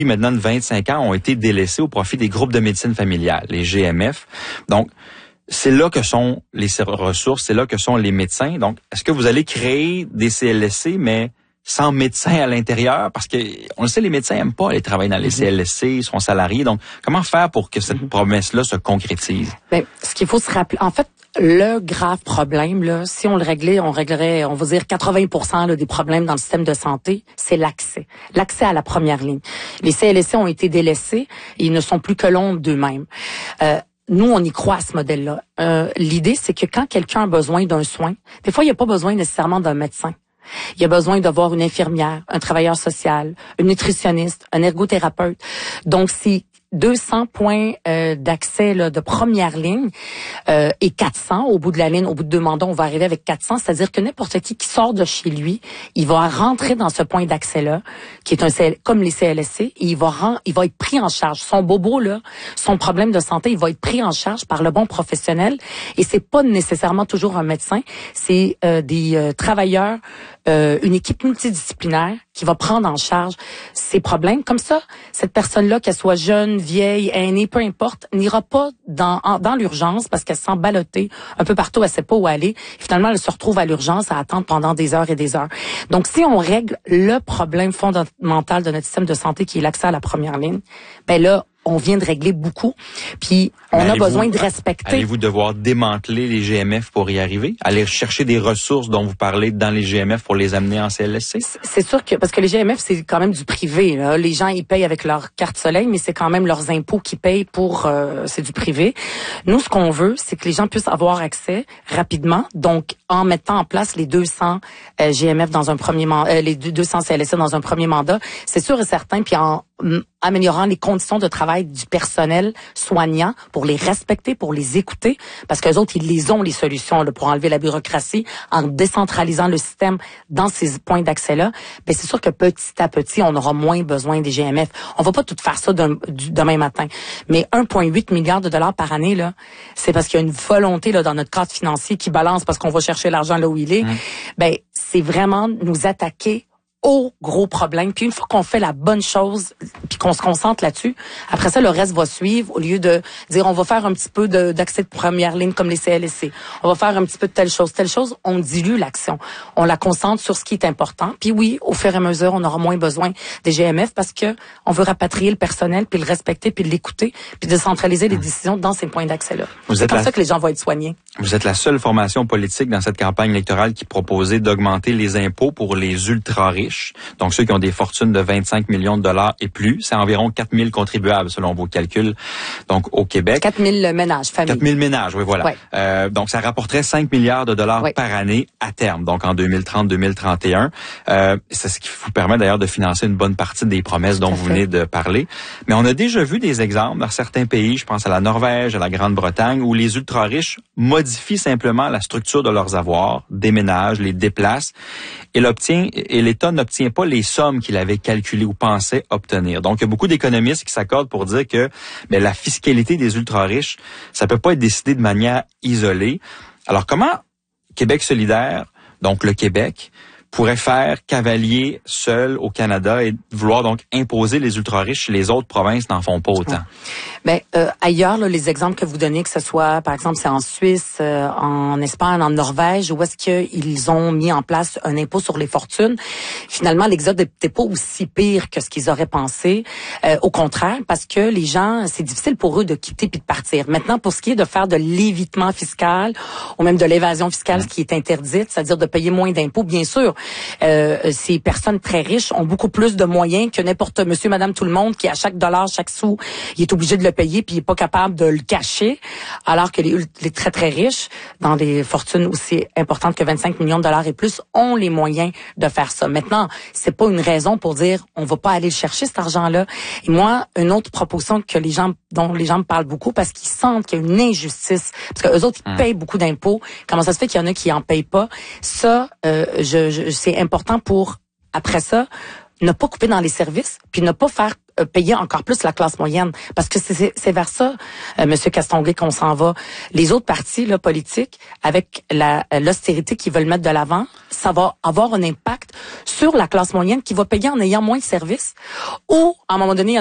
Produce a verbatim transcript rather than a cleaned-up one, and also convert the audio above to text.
maintenant de vingt-cinq ans ont été délaissés au profit des groupes de médecine familiale, les G M F. Donc, c'est là que sont les ressources, c'est là que sont les médecins. Donc, est-ce que vous allez créer des C L S C, mais sans médecins à l'intérieur? Parce que, on le sait, les médecins n'aiment pas aller travailler dans les C L S C, ils sont salariés. Donc, comment faire pour que cette promesse-là se concrétise? Bien, ce qu'il faut se rappeler, en fait, le grave problème, là, si on le réglait, on réglerait, on va dire quatre-vingts pour cent là, des problèmes dans le système de santé, c'est l'accès. L'accès à la première ligne. Les C L S C ont été délaissés et ils ne sont plus que l'ombre d'eux-mêmes. Euh, Nous, on y croit à ce modèle-là. Euh, l'idée, c'est que quand quelqu'un a besoin d'un soin, des fois, il n'y a pas besoin nécessairement d'un médecin. Il y a besoin de voir une infirmière, un travailleur social, un nutritionniste, un ergothérapeute. Donc, c'est deux cents points euh, d'accès là, de première ligne euh, et quatre cents au bout de la ligne, au bout de deux mandats, on va arriver avec quatre cents, c'est-à-dire que n'importe qui qui sort de chez lui, il va rentrer dans ce point d'accès-là, qui est un C L, comme les C L S C, et il va rend, il va être pris en charge. Son bobo là, son problème de santé, il va être pris en charge par le bon professionnel, et c'est pas nécessairement toujours un médecin, c'est euh, des euh, travailleurs, euh, une équipe multidisciplinaire qui va prendre en charge ces problèmes. Comme ça, cette personne-là, qu'elle soit jeune, vieille, aînée, peu importe, n'ira pas dans en, dans l'urgence parce qu'elle se sent ballottée un peu partout, elle sait pas où aller. Et finalement, elle se retrouve à l'urgence à attendre pendant des heures et des heures. Donc, si on règle le problème fondamental de notre système de santé, qui est l'accès à la première ligne, ben là, on vient de régler beaucoup, puis on a besoin de respecter. Allez-vous devoir démanteler les G M F pour y arriver? Aller chercher des ressources dont vous parlez dans les G M F pour les amener en C L S C? C'est sûr que, parce que les G M F, c'est quand même du privé, là. Les gens, ils payent avec leur carte soleil, mais c'est quand même leurs impôts qui payent pour, euh, c'est du privé. Nous, ce qu'on veut, c'est que les gens puissent avoir accès rapidement, donc en mettant en place les deux cents euh, G M F dans un premier mandat, euh, les deux cents C L S C dans un premier mandat, c'est sûr et certain, puis en améliorant les conditions de travail du personnel soignant pour les respecter, pour les écouter, parce qu'eux autres, ils les ont, les solutions là, pour enlever la bureaucratie, en décentralisant le système dans ces points d'accès-là. Ben, c'est sûr que petit à petit, on aura moins besoin des G M F. On va pas tout faire ça d'un, du, demain matin. Mais un virgule huit milliard de dollars par année, là, c'est parce qu'il y a une volonté là dans notre cadre financier qui balance parce qu'on va chercher l'argent là où il est. Mmh. Ben, c'est vraiment nous attaquer au gros problème. Puis une fois qu'on fait la bonne chose, puis qu'on se concentre là-dessus, après ça, le reste va suivre, au lieu de dire on va faire un petit peu de, d'accès de première ligne comme les C L S C. On va faire un petit peu de telle chose, telle chose. On dilue l'action. On la concentre sur ce qui est important. Puis oui, au fur et à mesure, on aura moins besoin des G M F parce que on veut rapatrier le personnel, puis le respecter, puis l'écouter, puis décentraliser les décisions dans ces points d'accès-là. C'est comme la... ça que les gens vont être soignés. Vous êtes la seule formation politique dans cette campagne électorale qui proposait d'augmenter les impôts pour les ultra-riches. Donc, ceux qui ont des fortunes de vingt-cinq millions de dollars et plus, c'est environ quatre mille contribuables selon vos calculs. Donc, au Québec. quatre mille ménages, familles. quatre mille ménages, oui, voilà. Ouais. Euh, donc, ça rapporterait cinq milliards de dollars ouais. par année à terme, donc en deux mille trente deux mille trente et un. Euh, c'est ce qui vous permet d'ailleurs de financer une bonne partie des promesses dont vous venez de parler. Mais on a déjà vu des exemples dans certains pays, je pense à la Norvège, à la Grande-Bretagne, où les ultra-riches modifient simplement la structure de leurs avoirs, déménagent, les déplacent, et l'obtient, et l'État n'obtient pas les sommes qu'il avait calculées ou pensait obtenir. Donc, il y a beaucoup d'économistes qui s'accordent pour dire que ben, la fiscalité des ultra-riches, ça peut pas être décidé de manière isolée. Alors, comment Québec solidaire, donc le Québec, pourrait faire cavalier seul au Canada et vouloir donc imposer les ultra-riches chez les autres provinces n'en font pas autant? Ben euh, ailleurs, là, les exemples que vous donnez, que ce soit, par exemple, c'est en Suisse, euh, en Espagne, en Norvège, où est-ce qu'ils ont mis en place un impôt sur les fortunes, finalement, l'exode n'était pas aussi pire que ce qu'ils auraient pensé. Euh, au contraire, parce que les gens, c'est difficile pour eux de quitter puis de partir. Maintenant, pour ce qui est de faire de l'évitement fiscal ou même de l'évasion fiscale, mmh. ce qui est interdite, c'est-à-dire de payer moins d'impôts, bien sûr, Euh, ces personnes très riches ont beaucoup plus de moyens que n'importe monsieur, madame, tout le monde qui, à chaque dollar, chaque sou, il est obligé de le payer puis il est pas capable de le cacher. Alors que les, les très, très riches, dans des fortunes aussi importantes que vingt-cinq millions de dollars et plus, ont les moyens de faire ça. Maintenant, c'est pas une raison pour dire on va pas aller le chercher, cet argent-là. Et moi, une autre proposition que les gens, dont les gens me parlent beaucoup parce qu'ils sentent qu'il y a une injustice, parce que eux autres, ils mmh. payent beaucoup d'impôts. Comment ça se fait qu'il y en a qui en payent pas? Ça, euh, je, je c'est important pour, après ça, ne pas couper dans les services, puis ne pas faire payer encore plus la classe moyenne. Parce que c'est, c'est vers ça, euh, M. Castonguay, qu'on s'en va. Les autres partis là, politiques, avec la, l'austérité qu'ils veulent mettre de l'avant, ça va avoir un impact sur la classe moyenne qui va payer en ayant moins de services. Ou, à un moment donné,